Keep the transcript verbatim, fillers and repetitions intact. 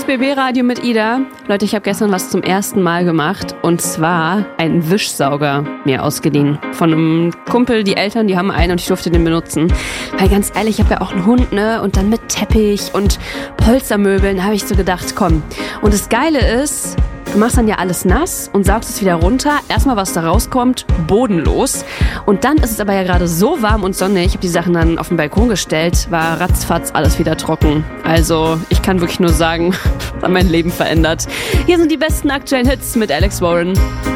B B Radio mit Ida. Leute, ich habe gestern was zum ersten Mal gemacht und zwar einen Wischsauger mir ausgeliehen. Von einem Kumpel, die Eltern, die haben einen und ich durfte den benutzen. Weil ganz ehrlich, ich habe ja auch einen Hund, ne? Und dann mit Teppich und Polstermöbeln habe ich so gedacht, komm. Und das Geile ist, du machst dann ja alles nass und saugst es wieder runter. Erstmal, was da rauskommt, bodenlos. Und dann ist es aber ja gerade so warm und sonnig. Ich habe die Sachen dann auf den Balkon gestellt, war ratzfatz alles wieder trocken. Also ich kann wirklich nur sagen, das hat mein Leben verändert. Hier sind die besten aktuellen Hits mit Alex Warren.